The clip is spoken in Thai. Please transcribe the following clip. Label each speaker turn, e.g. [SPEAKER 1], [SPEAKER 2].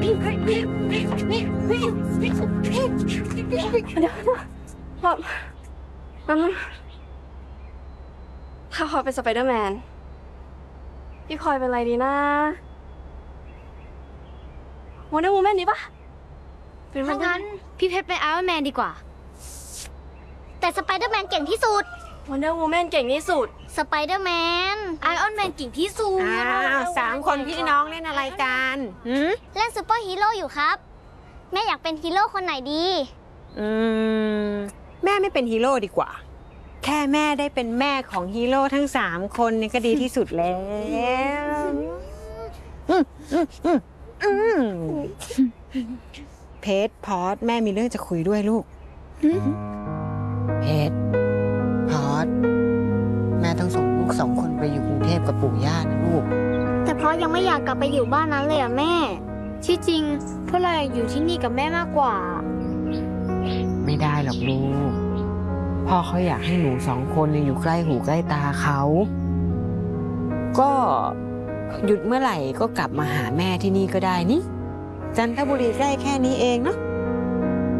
[SPEAKER 1] เดี๋ยวแบบถ้าพลอยเป็นสไปเดอร์แมนพี่พลอยเป็นอะไรดีนะวันเดอร์วูแมนดีปะเป็นวัน
[SPEAKER 2] งั้นพี่เพชรเป็นไอรอนแมนดีกว่าแต่สไปเดอร์แมนเก่งที่สุด
[SPEAKER 1] วันเดอร์วูแมนเก่งที่สุด
[SPEAKER 2] สไปเดอร์แมนไอรอนแมนเก่งที่สุด
[SPEAKER 3] 3 คนพี่น้องเล่นอะไรกัน
[SPEAKER 2] เล่นซูเปอร์ฮีโร่อยู่ครับแม่อยากเป็นฮีโร่คนไหนดี
[SPEAKER 3] แม่ไม่เป็นฮีโร่ดีกว่าแค่แม่ได้เป็นแม่ของฮีโร่ทั้ง3 คนนี่ก็ดีที่สุดแล้วเพชรพอดแม่มีเรื่องจะคุยด้วยลูกเพชรพอดแม่ต้องส่งลูก2 คนไปอยู่กรุงเทพกับปู่ย่านะลูก
[SPEAKER 2] แต่เพราะยังไม่อยากกลับไปอยู่บ้านนั้นเลยอะแม่ที่จริงพวกเราอยากอยู่ที่นี่กับแม่มากกว่า
[SPEAKER 3] ไม่ได้หรอกลูกพ่อเขาอยากให้หนู2 คนอยู่ใกล้หูใกล้ตาเขาก็หยุดเมื่อไหร่ก็กลับมาหาแม่ที่นี่ก็ได้นี่จันทบุรีใกล้แค่นี้เองเนาะ